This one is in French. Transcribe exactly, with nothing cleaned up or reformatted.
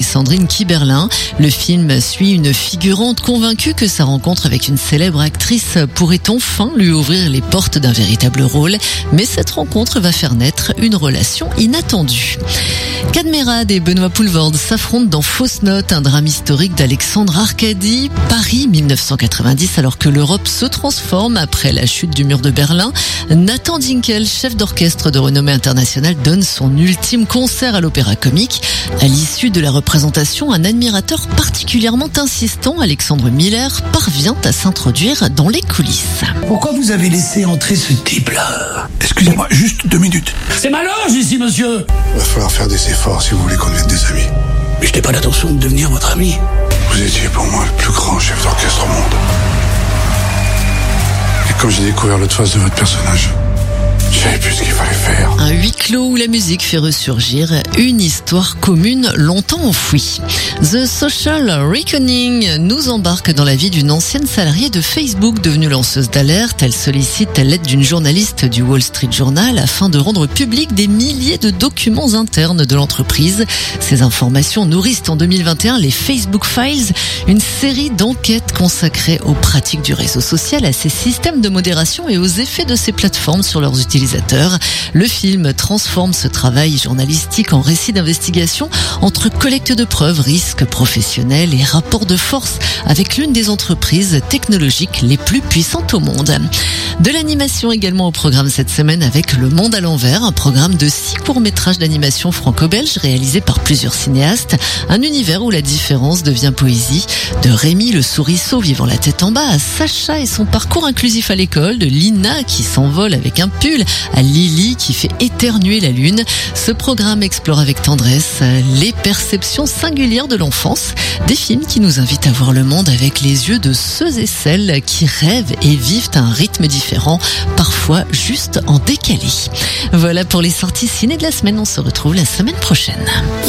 Sandrine Kiberlin. Le film suit une figurante convaincue que sa rencontre avec une célèbre actrice pourrait enfin lui ouvrir les portes d'un véritable rôle. Mais cette rencontre va faire naître une relation inattendue. Cadmerade et Benoît Poelvoorde s'affrontent dans Fausse Note, un drame historique d'Alexandre Arcadi. Paris dix-neuf cent quatre-vingt-dix, alors que l'Europe se transforme après la chute du mur de Berlin. Nathan Dinkel, chef d'orchestre de renommée internationale, donne son ultime concert à l'Opéra Comique. À l'issue de la représentation, un admirateur particulièrement insistant, Alexandre Miller, parvient à s'introduire dans les coulisses. Pourquoi vous avez laissé entrer ce type-là ? Excusez-moi, juste deux minutes. C'est ma loge ici, monsieur. Il va falloir faire des efforts si vous voulez qu'on devienne des amis. Mais je n'ai pas l'intention de devenir votre ami. Vous étiez pour moi le plus grand chef d'orchestre au monde. Et quand j'ai découvert l'autre face de votre personnage, je savais plus ce qu'il fallait faire. Un huis clos où la musique fait ressurgir une histoire commune longtemps enfouie. The Social Reckoning nous embarque dans la vie d'une ancienne salariée de Facebook devenue lanceuse d'alerte. Elle sollicite l'aide d'une journaliste du Wall Street Journal afin de rendre public des milliers de documents internes de l'entreprise. Ces informations nourrissent en deux mille vingt et un les Facebook Files, une série d'enquêtes consacrées aux pratiques du réseau social, à ses systèmes de modération et aux effets de ces plateformes sur leurs utilisateurs. Le film transforme ce travail journalistique en récit d'investigation entre collecte de preuves, risques professionnels et rapports de force avec l'une des entreprises technologiques les plus puissantes au monde. De l'animation également au programme cette semaine avec Le Monde à l'envers, un programme de six courts-métrages d'animation franco-belge réalisés par plusieurs cinéastes. Un univers où la différence devient poésie. De Rémi le souriceau vivant la tête en bas à Sacha et son parcours inclusif à l'école, de Lina qui s'envole avec un pull à Lily qui fait éternuer la lune. Ce programme explore avec tendresse les perceptions singulières de l'enfance. Des films qui nous invitent à voir le monde avec les yeux de ceux et celles qui rêvent et vivent à un rythme différent, parfois juste en décalé. Voilà pour les sorties ciné de la semaine. On se retrouve la semaine prochaine.